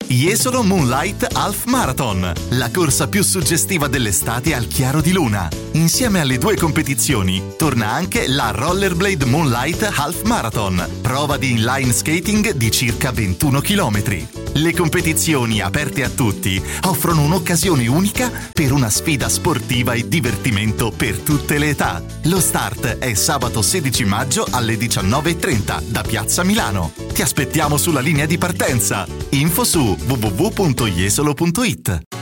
Jesolo Moonlight Half Marathon, la corsa più suggestiva dell'estate al chiaro di luna. Insieme alle due competizioni torna anche la Rollerblade Moonlight Half Marathon, prova di inline skating di circa 21 km. Le competizioni aperte a tutti offrono un'occasione unica per una sfida sportiva e divertimento per tutte le età. Lo start è sabato 16 maggio alle 19:30 da Piazza Milano. Ti aspettiamo sulla linea di partenza. Info su www.jesolo.it.